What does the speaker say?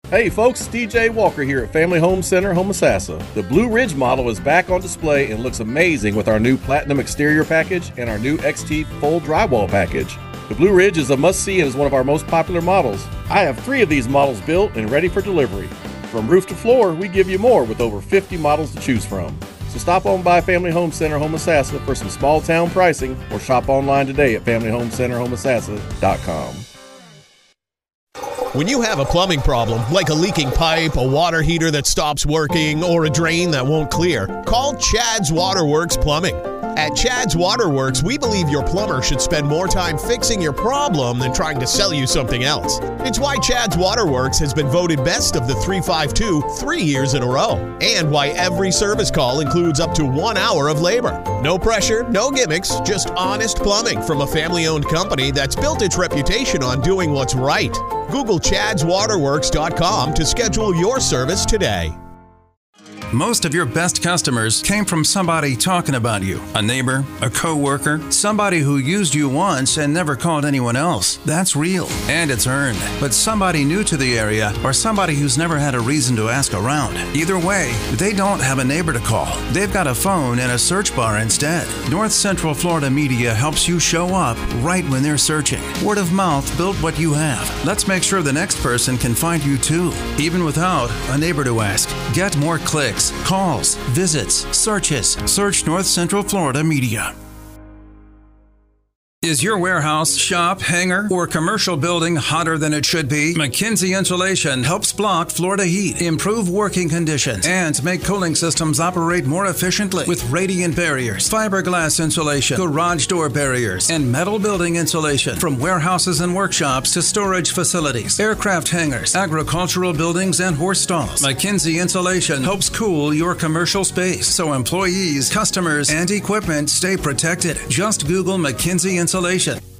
Hey folks, it's DJ Walker here at Family Home Center, Homosassa. The Blue Ridge model is back on display and looks amazing with our new Platinum exterior package and our new XT full drywall package. The Blue Ridge is a must-see and is one of our most popular models. I have 3 of these models built and ready for delivery. From roof to floor, we give you more with over 50 models to choose from. So stop on by Family Home Center, Homosassa for some small town pricing or shop online today at familyhomecenterhomosassa.com. When you have a plumbing problem, like a leaking pipe, a water heater that stops working, or a drain that won't clear, call Chad's Waterworks Plumbing. At Chad's Waterworks, we believe your plumber should spend more time fixing your problem than trying to sell you something else. It's why Chad's Waterworks has been voted best of the 352 3 years in a row, and why every service call includes up to 1 hour of labor. No pressure, no gimmicks, just honest plumbing from a family-owned company that's built its reputation on doing what's right. Google chadswaterworks.com to schedule your service today. Most of your best customers came from somebody talking about you. A neighbor, a coworker, somebody who used you once and never called anyone else. That's real, and it's earned. But somebody new to the area or somebody who's never had a reason to ask around. Either way, they don't have a neighbor to call. They've got a phone and a search bar instead. North Central Florida Media helps you show up right when they're searching. Word of mouth built what you have. Let's make sure the next person can find you too, even without a neighbor to ask. Get more clicks, calls, visits, searches. Search North Central Florida Media. Is your warehouse, shop, hangar, or commercial building hotter than it should be? McKinsey Insulation helps block Florida heat, improve working conditions, and make cooling systems operate more efficiently with radiant barriers, fiberglass insulation, garage door barriers, and metal building insulation. From warehouses and workshops to storage facilities, aircraft hangars, agricultural buildings, and horse stalls, McKinsey Insulation helps cool your commercial space so employees, customers, and equipment stay protected. Just Google McKinsey Insulation.